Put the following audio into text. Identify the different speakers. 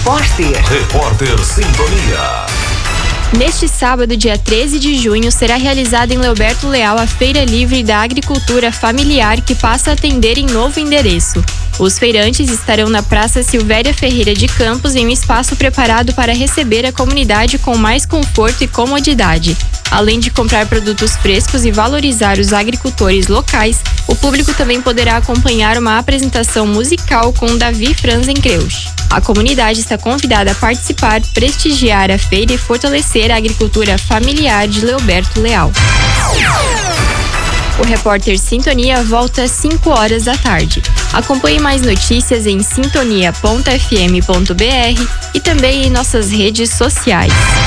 Speaker 1: Esporte.
Speaker 2: Repórter Sintonia.
Speaker 3: Neste sábado, dia 13 de junho, será realizada em Leoberto Leal a Feira Livre da Agricultura Familiar, que passa a atender em novo endereço. Os feirantes estarão na Praça Silvéria Ferreira de Campos, em um espaço preparado para receber a comunidade com mais conforto e comodidade. Além de comprar produtos frescos e valorizar os agricultores locais, o público também poderá acompanhar uma apresentação musical com Davi Franzencreusch. A comunidade está convidada a participar, prestigiar a feira e fortalecer a agricultura familiar de Leoberto Leal. O repórter Sintonia volta às 5 horas da tarde. Acompanhe mais notícias em sintonia.fm.br e também em nossas redes sociais.